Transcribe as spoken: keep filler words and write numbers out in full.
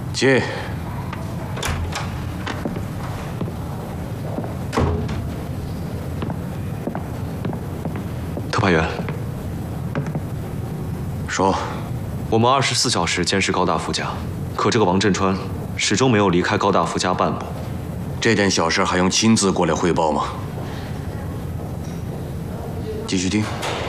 进。 特派员， 说， 我们二十四小时监视高大夫家，可这个王振川始终没有离开高大夫家半步。 这点小事还用亲自过来汇报吗？继续听。